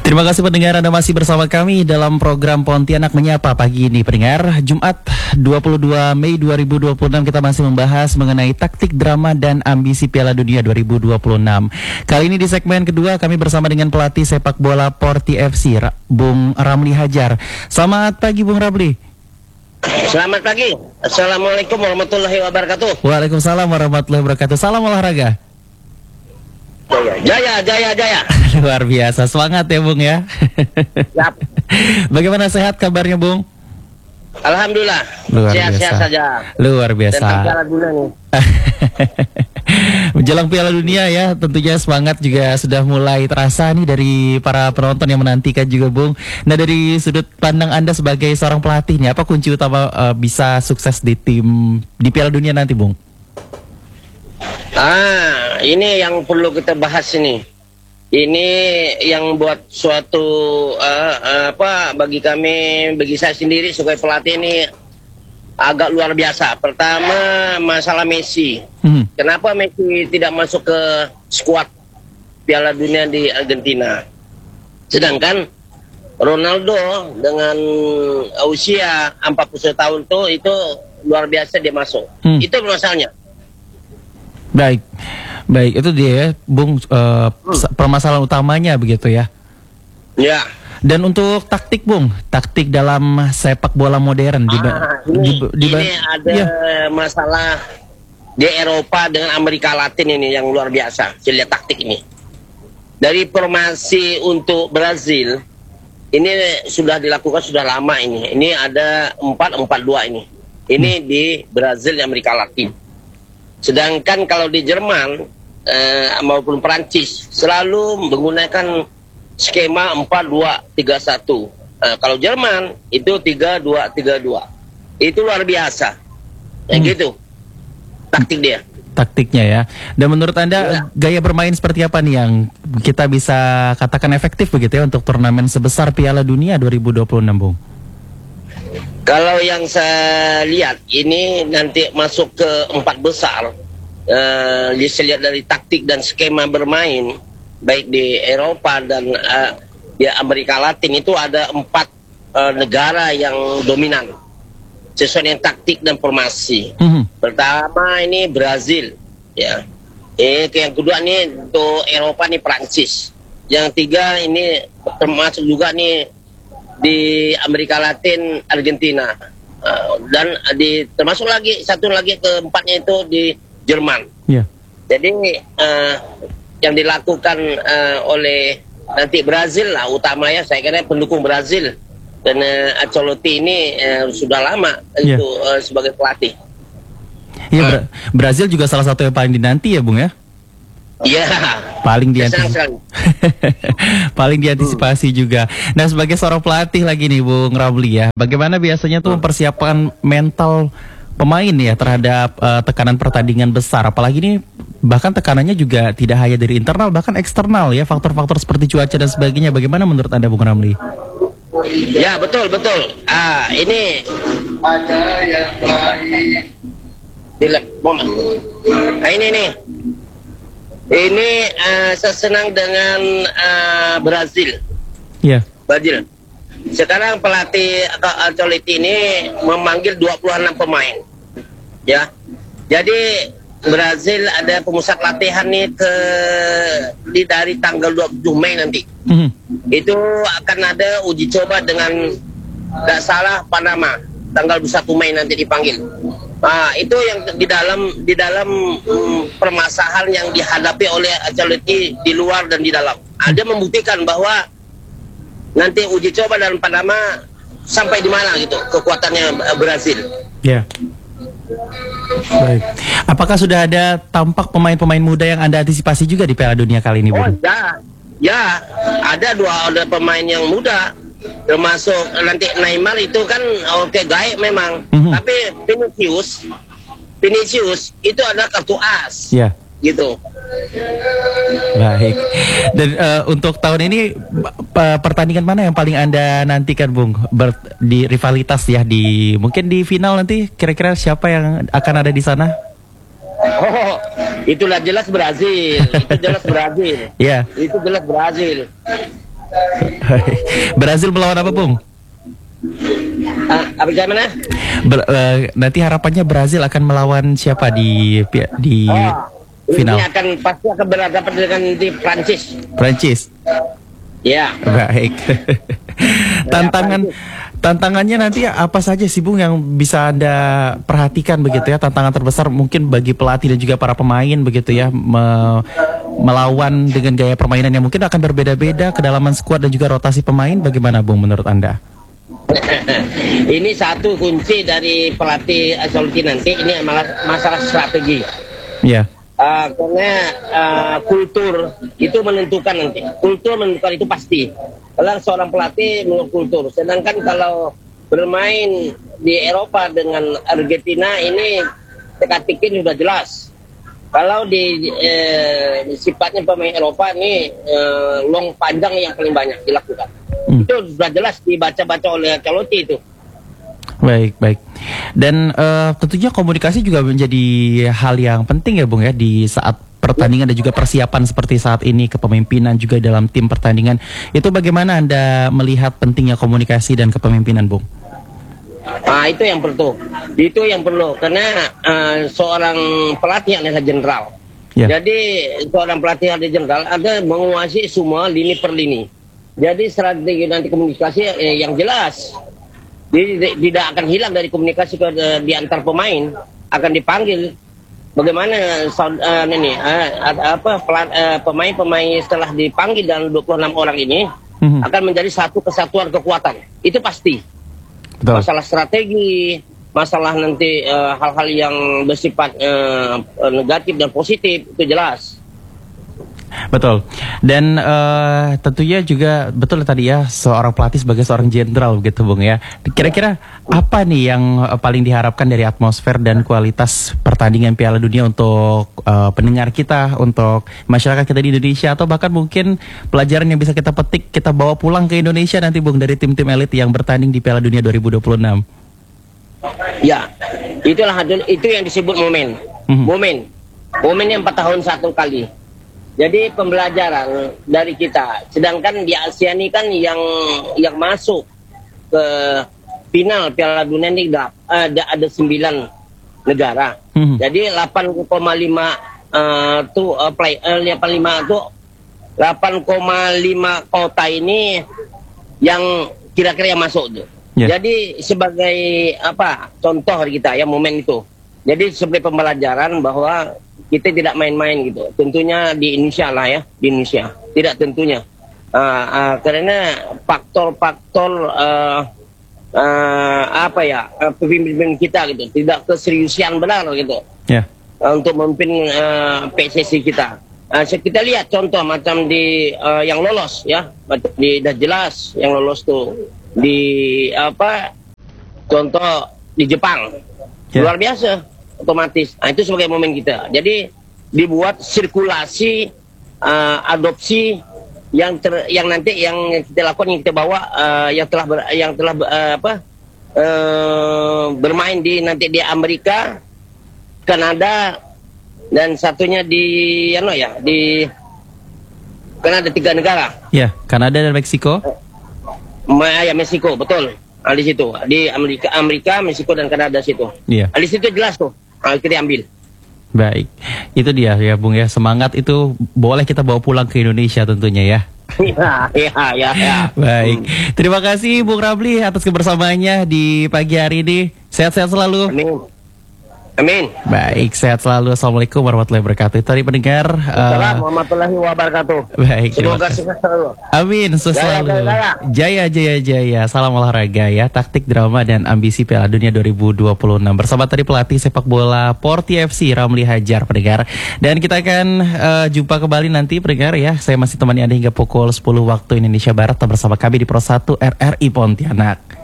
Terima kasih pendengar, Anda masih bersama kami dalam program Pontianak Menyapa pagi ini. Pendengar, Jumat 22 Mei 2026 kita masih membahas mengenai taktik, drama, dan ambisi Piala Dunia 2026. Kali ini di segmen kedua kami bersama dengan pelatih sepak bola Porti FC, Bung Ramli Hajar. Selamat pagi Bung Ramli. Selamat pagi. Assalamualaikum warahmatullahi wabarakatuh. Waalaikumsalam warahmatullahi wabarakatuh. Salam olahraga. Jaya. Luar biasa, semangat ya Bung ya. Yap. Bagaimana, sehat kabarnya Bung? Alhamdulillah. Sehat-sehat saja. Luar biasa. Tentang Piala Dunia nih. Menjelang Piala Dunia ya, tentunya semangat juga sudah mulai terasa nih dari para penonton yang menantikan juga Bung. Nah, dari sudut pandang Anda sebagai seorang pelatih nih, apa kunci utama bisa sukses di tim di Piala Dunia nanti Bung? Ini yang perlu kita bahas ini. Ini yang buat suatu bagi kami, bagi saya sendiri sebagai pelatih ini agak luar biasa. Pertama, masalah Messi. Kenapa Messi tidak masuk ke skuad Piala Dunia di Argentina? Sedangkan Ronaldo dengan usia 41 tahun itu luar biasa dia masuk. Itu masalahnya. Baik, itu dia ya, Bung, permasalahan utamanya begitu ya. Ya. Dan untuk taktik Bung, taktik dalam sepak bola modern ini ada masalah di Eropa dengan Amerika Latin ini yang luar biasa. Saya lihat taktik ini. Dari formasi untuk Brazil ini sudah dilakukan sudah lama ini. Ini ada 4-4-2 ini. Ini di Brazil, Amerika Latin. Sedangkan kalau di Jerman maupun Prancis selalu menggunakan skema 4-2-3-1. Kalau Jerman itu 3-2-3-2. Itu luar biasa. Gitu. Taktik dia. Taktiknya ya. Dan menurut Anda gaya bermain seperti apa nih yang kita bisa katakan efektif begitu ya untuk turnamen sebesar Piala Dunia 2026 Bung? Kalau yang saya lihat ini nanti masuk ke 4 besar, saya lihat dari taktik dan skema bermain baik di Eropa dan di Amerika Latin itu ada 4 negara yang dominan sesuai dengan taktik dan formasi. Pertama ini Brazil, ya. Yang kedua ini untuk Eropa ini Prancis. Yang tiga ini termasuk juga nih di Amerika Latin, Argentina, dan termasuk lagi satu lagi keempatnya itu di Jerman. Jadi yang dilakukan oleh nanti Brazil lah utamanya, saya kira pendukung Brazil dan Ancelotti ini sudah lama itu sebagai pelatih. Brazil juga salah satu yang paling dinanti ya Bung ya. Iya. Paling diantisipasi juga. Nah, sebagai seorang pelatih lagi nih Bung Ramli ya, bagaimana biasanya tuh mempersiapkan mental pemain ya terhadap tekanan pertandingan besar? Apalagi ini bahkan tekanannya juga tidak hanya dari internal, bahkan eksternal ya, faktor-faktor seperti cuaca dan sebagainya. Bagaimana menurut Anda Bung Ramli? Ya, betul. Ini ada yang lain. Ini nih. Ini saya senang dengan Brazil. Brazil. Sekarang pelatih Ancelotti ini memanggil 26 pemain. Ya. Jadi Brazil ada pemusat latihan nih dari tanggal 27 Mei nanti. Itu akan ada uji coba dengan tidak salah Panama. Tanggal 1 Mei nanti dipanggil. Itu yang di dalam permasalahan yang dihadapi oleh Ancelotti di luar dan di dalam. Dia membuktikan bahwa nanti uji coba dalam Panama sampai di mana gitu kekuatannya Brazil. Baik. Apakah sudah ada tampak pemain-pemain muda yang Anda antisipasi juga di Piala Dunia kali ini, Bung? Ya, ada ada pemain yang muda. Termasuk nanti Neymar itu kan gaib memang. Tapi Vinicius itu ada kartu as. Gitu. Baik. Dan untuk tahun ini pertandingan mana yang paling Anda nantikan Bung? Di rivalitas ya, mungkin di final nanti kira-kira siapa yang akan ada di sana? Itulah jelas Brazil. Itu jelas Brazil. Iya. Itu jelas Brazil. Brazil melawan apa, Bung? Apa gimana? Nanti harapannya Brazil akan melawan siapa di final? Ini pasti akan berhadapan dengan di Prancis. Prancis. Ya. Baik. Tantangannya nanti apa saja sih, Bung, yang bisa Anda perhatikan begitu ya? Tantangan terbesar mungkin bagi pelatih dan juga para pemain begitu ya, melawan dengan gaya permainan yang mungkin akan berbeda-beda, kedalaman skuad dan juga rotasi pemain. Bagaimana, Bung, menurut Anda? Ini satu kunci dari pelatih Ancelotti nanti, ini masalah strategi. Ya. Karena kultur itu menentukan nanti. Kultur menentukan itu pasti. Kalau seorang pelatih menurut kultur. Sedangkan kalau bermain di Eropa dengan Argentina ini teka-teki sudah jelas. Kalau di sifatnya pemain Eropa ini long panjang yang paling banyak dilakukan. Itu sudah jelas dibaca-baca oleh Ancelotti itu. Baik. Dan tentunya komunikasi juga menjadi hal yang penting ya, Bung, ya, di saat pertandingan dan juga persiapan seperti saat ini, kepemimpinan juga dalam tim pertandingan. Itu bagaimana Anda melihat pentingnya komunikasi dan kepemimpinan, Bung? Itu yang perlu. Itu yang perlu karena seorang pelatih adalah jenderal. Ya. Jadi seorang pelatih adalah jenderal ada menguasai semua lini per lini. Jadi strategi nanti komunikasi yang jelas. Tidak akan hilang dari komunikasi di antar pemain, akan dipanggil bagaimana pemain-pemain setelah dipanggil dalam 26 orang ini akan menjadi satu kesatuan kekuatan. Itu pasti. Betul. Masalah strategi, masalah nanti hal-hal yang bersifat negatif dan positif itu jelas. Betul. Dan tentunya juga betul tadi ya, seorang pelatih sebagai seorang jenderal begitu, Bung, ya. Kira-kira apa nih yang paling diharapkan dari atmosfer dan kualitas pertandingan Piala Dunia untuk pendengar kita, untuk masyarakat kita di Indonesia, atau bahkan mungkin pelajaran yang bisa kita petik, kita bawa pulang ke Indonesia nanti, Bung, dari tim-tim elit yang bertanding di Piala Dunia 2026? Ya, itu yang disebut momen. Momen yang 4 tahun satu kali. Jadi pembelajaran dari kita. Sedangkan di Asia ini kan yang masuk ke final Piala Dunia ini ada 9 negara. Jadi 8,5 tuh 8,5 kota ini yang kira-kira yang masuk tuh. Yeah. Jadi sebagai contoh kita ya momen itu. Jadi sebagai pembelajaran bahwa kita tidak main-main gitu. Tentunya di Indonesia lah ya, di Indonesia. Tidak tentunya. Karena faktor-faktor pemimpin kita gitu, tidak keseriusan benar gitu. Yeah. Untuk memimpin PSSI kita. Kita lihat contoh macam di yang lolos ya, sudah jelas yang lolos tuh di contoh di Jepang. Yeah. Luar biasa. Otomatis, itu sebagai momen kita. Jadi dibuat sirkulasi adopsi yang nanti yang kita lakukan, yang kita bawa, yang telah bermain nanti di Amerika, Kanada, dan satunya di Kanada 3 negara. Ya, Kanada dan Meksiko. Ya, Meksiko, betul. Di situ, di Amerika, Meksiko dan Kanada situ. Iya. Di situ jelas tuh. Kita ambil. Baik, itu dia ya, Bung, ya. Semangat itu boleh kita bawa pulang ke Indonesia tentunya ya. Ya. Baik, terima kasih Bung Ramli atas kebersamaannya di pagi hari ini. Sehat-sehat selalu. Amin. Baik, sehat selalu. Assalamualaikum warahmatullahi wabarakatuh. Tadi pendengar. Assalamualaikum warahmatullahi wabarakatuh. Baik. Semoga sukses selalu. Amin. Sukses selalu. Jaya. Salam olahraga ya. Taktik, drama dan ambisi Piala Dunia 2026 bersama tadi pelatih sepak bola Porti FC Ramli Hajar, pendengar. Dan kita akan jumpa kembali nanti, pendengar ya. Saya masih temani Anda hingga pukul 10 waktu Indonesia Barat bersama kami di Pro 1 RRI Pontianak.